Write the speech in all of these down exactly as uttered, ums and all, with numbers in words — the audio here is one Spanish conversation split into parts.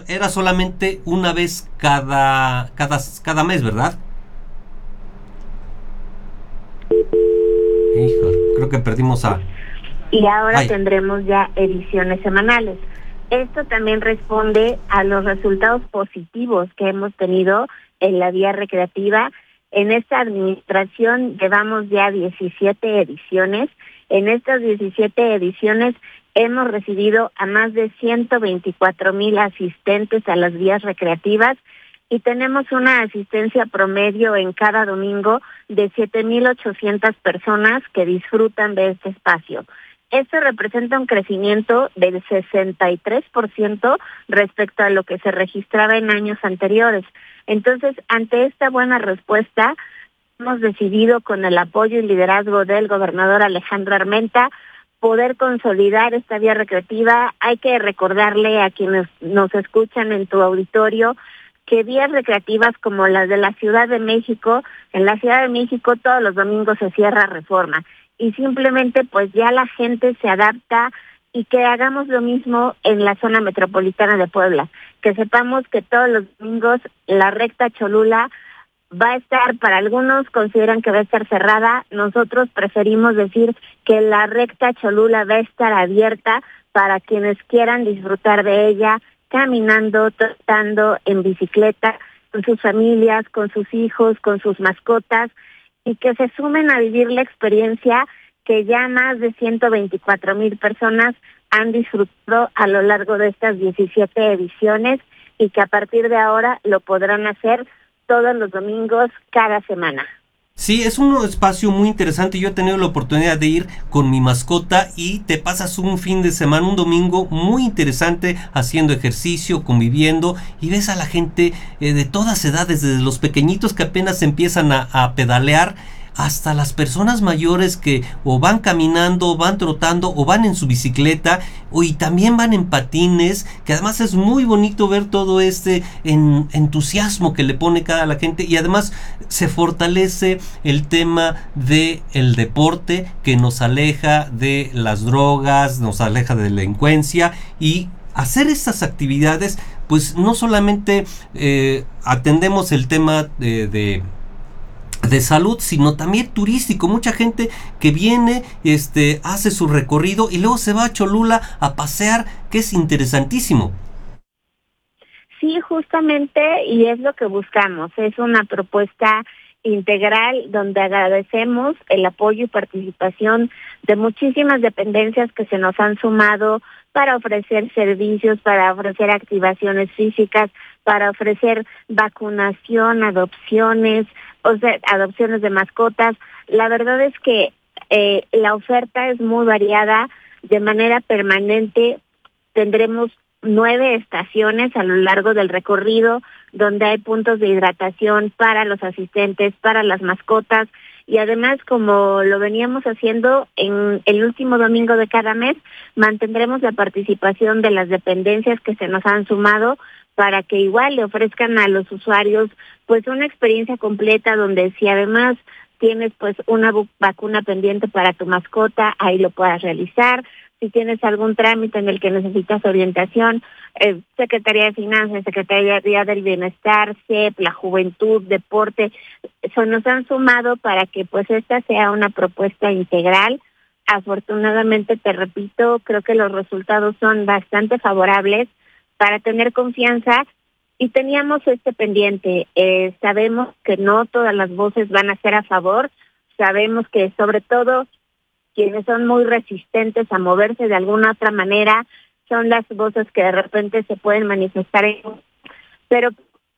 era solamente una vez cada, cada, cada mes, ¿verdad? Hijo, creo que perdimos a... Y ahora Ay. tendremos ya ediciones semanales. Esto también responde a los resultados positivos que hemos tenido en la vía recreativa. En esta administración llevamos ya diecisiete ediciones. En estas diecisiete ediciones hemos recibido a más de ciento veinticuatro mil asistentes a las vías recreativas y tenemos una asistencia promedio en cada domingo de siete mil ochocientas personas que disfrutan de este espacio. Esto representa un crecimiento del sesenta y tres por ciento respecto a lo que se registraba en años anteriores. Entonces, ante esta buena respuesta, hemos decidido, con el apoyo y liderazgo del gobernador Alejandro Armenta, poder consolidar esta vía recreativa. Hay que recordarle a quienes nos escuchan en tu auditorio que vías recreativas como las de la Ciudad de México, en la Ciudad de México todos los domingos se cierra Reforma y simplemente pues ya la gente se adapta y que hagamos lo mismo en la zona metropolitana de Puebla, que sepamos que todos los domingos la recta Cholula va a estar, para algunos consideran que va a estar cerrada, nosotros preferimos decir que la recta Cholula va a estar abierta para quienes quieran disfrutar de ella, caminando, trotando, en bicicleta, con sus familias, con sus hijos, con sus mascotas, y que se sumen a vivir la experiencia que ya más de ciento veinticuatro mil personas han disfrutado a lo largo de estas diecisiete ediciones y que a partir de ahora lo podrán hacer todos los domingos, cada semana. Sí, es un espacio muy interesante. Yo he tenido la oportunidad de ir con mi mascota y te pasas un fin de semana, un domingo muy interesante haciendo ejercicio, conviviendo y ves a la gente eh, de todas edades, desde los pequeñitos que apenas empiezan a, a pedalear hasta las personas mayores que o van caminando, van trotando o van en su bicicleta o y también van en patines, que además es muy bonito ver todo este en, entusiasmo que le pone cada la gente y además se fortalece el tema de el deporte que nos aleja de las drogas, nos aleja de la delincuencia y hacer estas actividades pues no solamente eh, atendemos el tema de, de de salud, sino también turístico. Mucha gente que viene, este, hace su recorrido y luego se va a Cholula a pasear, que es interesantísimo. Sí, justamente, y es lo que buscamos. Es una propuesta integral donde agradecemos el apoyo y participación de muchísimas dependencias que se nos han sumado para ofrecer servicios, para ofrecer activaciones físicas, para ofrecer vacunación, adopciones, o sea, adopciones de mascotas. La verdad es que eh, la oferta es muy variada. De manera permanente tendremos nueve estaciones a lo largo del recorrido, donde hay puntos de hidratación para los asistentes, para las mascotas, y además, como lo veníamos haciendo en el último domingo de cada mes, mantendremos la participación de las dependencias que se nos han sumado para que igual le ofrezcan a los usuarios pues una experiencia completa, donde si además tienes pues una vacuna pendiente para tu mascota, ahí lo puedas realizar. Si tienes algún trámite en el que necesitas orientación, eh, Secretaría de Finanzas, Secretaría del Bienestar, C E P, la Juventud, Deporte, eso nos han sumado para que pues esta sea una propuesta integral. Afortunadamente, te repito, creo que los resultados son bastante favorables para tener confianza. Y teníamos este pendiente, eh, sabemos que no todas las voces van a ser a favor, sabemos que sobre todo quienes son muy resistentes a moverse de alguna otra manera son las voces que de repente se pueden manifestar en... Pero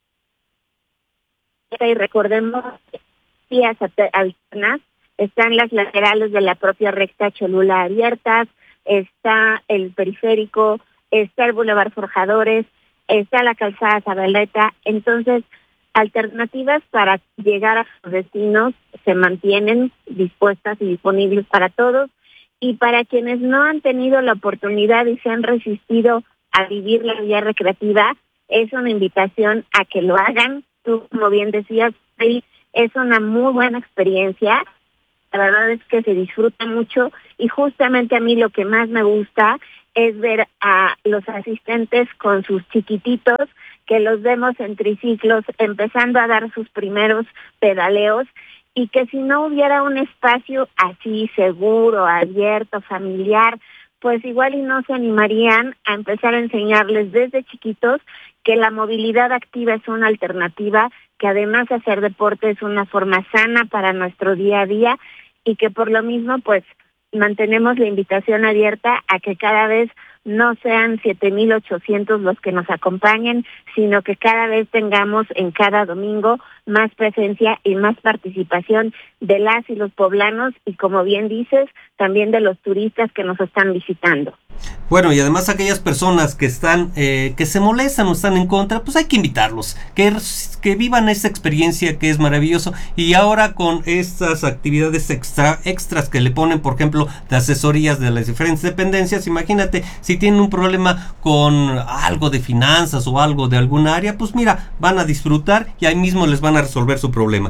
y recordemos, vías alternas, están las laterales de la propia recta Cholula abiertas, está el periférico, está el Boulevard Forjadores, está la calzada Zabaleta. Entonces, alternativas para llegar a sus destinos se mantienen dispuestas y disponibles para todos, y para quienes no han tenido la oportunidad y se han resistido a vivir la vía recreativa, es una invitación a que lo hagan. Tú, como bien decías, es una muy buena experiencia. La verdad es que se disfruta mucho y justamente a mí lo que más me gusta es ver a los asistentes con sus chiquititos, que los vemos en triciclos empezando a dar sus primeros pedaleos, y que si no hubiera un espacio así seguro, abierto, familiar, pues igual y no se animarían a empezar a enseñarles desde chiquitos que la movilidad activa es una alternativa, que además hacer deporte es una forma sana para nuestro día a día, y que por lo mismo pues mantenemos la invitación abierta a que cada vez no sean siete mil ochocientos los que nos acompañen, sino que cada vez tengamos en cada domingo más presencia y más participación de las y los poblanos, y como bien dices, también de los turistas que nos están visitando. Bueno, y además aquellas personas que están, eh, que se molestan o están en contra, pues hay que invitarlos, que, que vivan esa experiencia que es maravilloso. Y ahora con estas actividades extra, extras que le ponen, por ejemplo, de asesorías de las diferentes dependencias, imagínate, si tienen un problema con algo de finanzas o algo de alguna área, pues mira, van a disfrutar y ahí mismo les van a resolver su problema.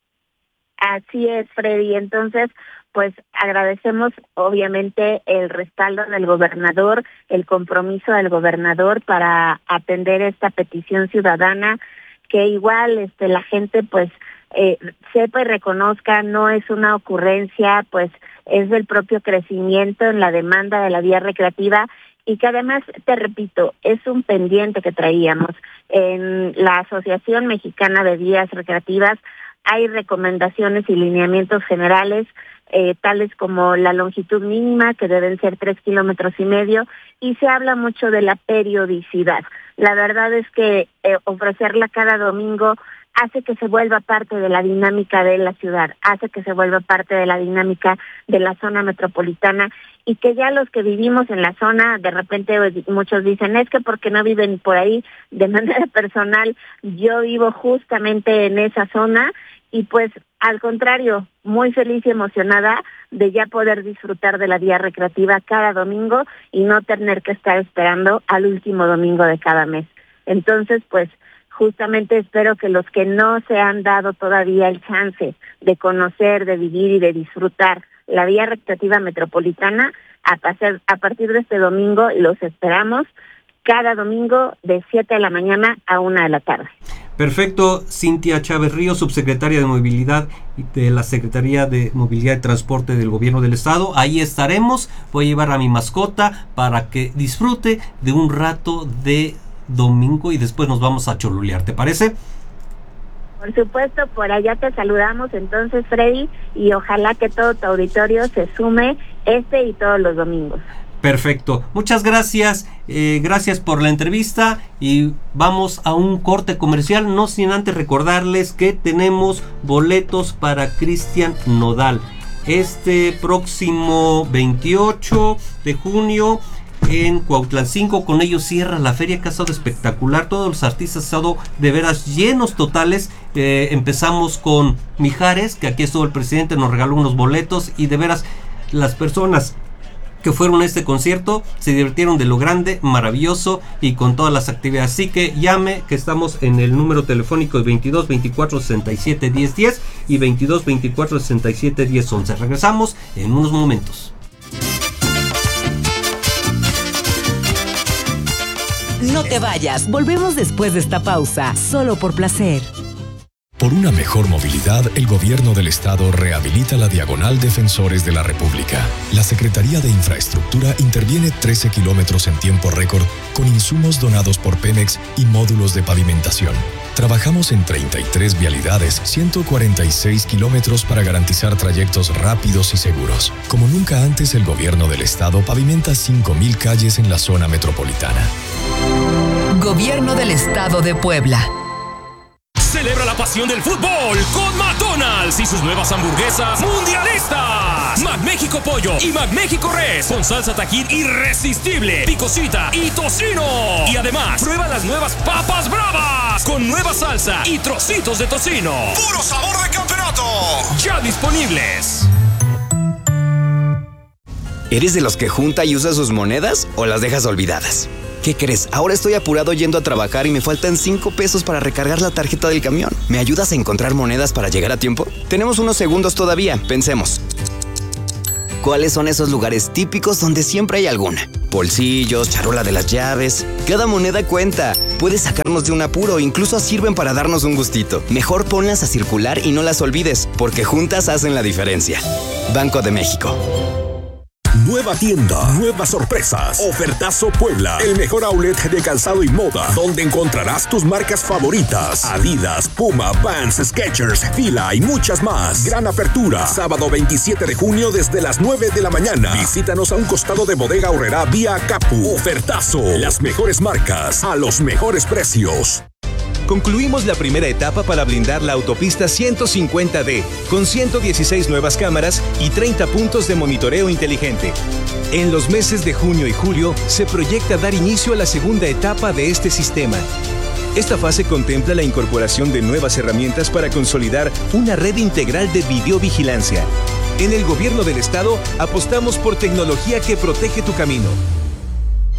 Así es, Freddy. Entonces, pues agradecemos obviamente el respaldo del gobernador, el compromiso del gobernador para atender esta petición ciudadana, que igual este la gente pues eh, sepa y reconozca, no es una ocurrencia, pues es del propio crecimiento en la demanda de la vía recreativa, y que además, te repito, es un pendiente que traíamos. En la Asociación Mexicana de Vías Recreativas hay recomendaciones y lineamientos generales, Eh, tales como la longitud mínima, que deben ser tres kilómetros y medio, y se habla mucho de la periodicidad. La verdad es que eh, ofrecerla cada domingo hace que se vuelva parte de la dinámica de la ciudad, hace que se vuelva parte de la dinámica de la zona metropolitana, y que ya los que vivimos en la zona, de repente muchos dicen, es que porque no viven por ahí. De manera personal, yo vivo justamente en esa zona, y pues al contrario, muy feliz y emocionada de ya poder disfrutar de la vía recreativa cada domingo y no tener que estar esperando al último domingo de cada mes. Entonces, pues justamente espero que los que no se han dado todavía el chance de conocer, de vivir y de disfrutar la vía recreativa metropolitana, a, pasar, a partir de este domingo los esperamos cada domingo de siete de la mañana a una de la tarde. Perfecto. Cintia Chávez Ríos, subsecretaria de Movilidad de la Secretaría de Movilidad y Transporte del Gobierno del Estado. Ahí estaremos. Voy a llevar a mi mascota para que disfrute de un rato de domingo y después nos vamos a cholulear. ¿Te parece? Por supuesto, por allá te saludamos entonces, Freddy, y ojalá que todo tu auditorio se sume este y todos los domingos. Perfecto, muchas gracias, eh, gracias por la entrevista, y vamos a un corte comercial, no sin antes recordarles que tenemos boletos para Cristian Nodal este próximo veintiocho de junio en Cuautlancingo. Con ellos cierra la feria, que ha estado espectacular, todos los artistas han estado de veras llenos totales. Eh, empezamos con Mijares, que aquí estuvo el presidente, nos regaló unos boletos, y de veras las personas que fueron a este concierto se divirtieron de lo grande, maravilloso, y con todas las actividades. Así que llame, que estamos en el número telefónico veintidós veinticuatro sesenta y siete diez diez y veintidós veinticuatro sesenta y siete diez once. Regresamos en unos momentos. No te vayas, volvemos después de esta pausa, solo por placer. Por una mejor movilidad, el Gobierno del Estado rehabilita la Diagonal Defensores de la República. La Secretaría de Infraestructura interviene trece kilómetros en tiempo récord con insumos donados por Pemex y módulos de pavimentación. Trabajamos en treinta y tres vialidades, ciento cuarenta y seis kilómetros para garantizar trayectos rápidos y seguros. Como nunca antes, el Gobierno del Estado pavimenta cinco mil calles en la zona metropolitana. Gobierno del Estado de Puebla. Celebra la pasión del fútbol con McDonald's y sus nuevas hamburguesas mundialistas. McMéxico Pollo y McMéxico Res con salsa Tajín irresistible, picosita y tocino. Y además, prueba las nuevas papas bravas con nueva salsa y trocitos de tocino. ¡Puro sabor de campeonato! Ya disponibles. ¿Eres de los que junta y usa sus monedas o las dejas olvidadas? ¿Qué crees? Ahora estoy apurado yendo a trabajar y me faltan cinco pesos para recargar la tarjeta del camión. ¿Me ayudas a encontrar monedas para llegar a tiempo? Tenemos unos segundos todavía, pensemos. ¿Cuáles son esos lugares típicos donde siempre hay alguna? Bolsillos, charola de las llaves. Cada moneda cuenta. Puedes sacarnos de un apuro, incluso sirven para darnos un gustito. Mejor ponlas a circular y no las olvides, porque juntas hacen la diferencia. Banco de México. Nueva tienda, nuevas sorpresas. Ofertazo Puebla, el mejor outlet de calzado y moda, donde encontrarás tus marcas favoritas: Adidas, Puma, Vans, Skechers, Fila y muchas más. Gran apertura, sábado veintisiete de junio desde las nueve de la mañana. Visítanos a un costado de Bodega Aurrerá vía Capu. Ofertazo, las mejores marcas a los mejores precios. Concluimos la primera etapa para blindar la autopista ciento cincuenta D, con ciento dieciséis nuevas cámaras y treinta puntos de monitoreo inteligente. En los meses de junio y julio se proyecta dar inicio a la segunda etapa de este sistema. Esta fase contempla la incorporación de nuevas herramientas para consolidar una red integral de videovigilancia. En el Gobierno del Estado apostamos por tecnología que protege tu camino.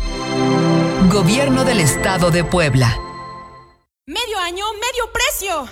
Gobierno del Estado de Puebla. Medio año, medio precio.